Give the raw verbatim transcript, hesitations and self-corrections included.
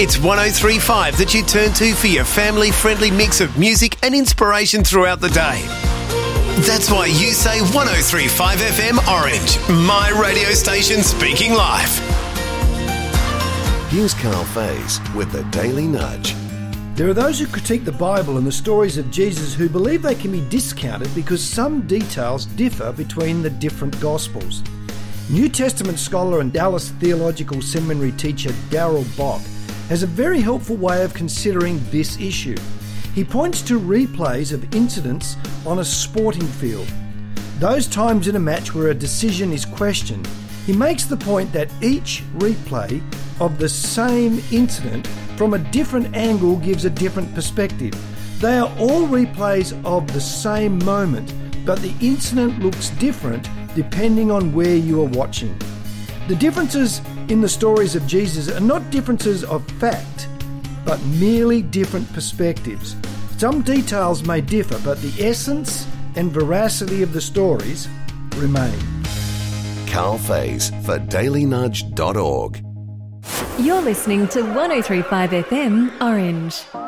It's one oh three point five that you turn to for your family-friendly mix of music and inspiration throughout the day. That's why you say one oh three point five F M Orange, my radio station speaking life. Here's Carl Faze with the Daily Nudge. There are those who critique the Bible and the stories of Jesus who believe they can be discounted because some details differ between the different Gospels. New Testament scholar and Dallas Theological Seminary teacher Darrell Bock has a very helpful way of considering this issue. He points to replays of incidents on a sporting field. Those times in a match where a decision is questioned. He makes the point that each replay of the same incident from a different angle gives a different perspective. They are all replays of the same moment, but the incident looks different depending on where you are watching. The differences in the stories of Jesus are not differences of fact, but merely different perspectives. Some details may differ, but the essence and veracity of the stories remain. Carl Faze for daily nudge dot org. You're listening to one oh three point five F M Orange.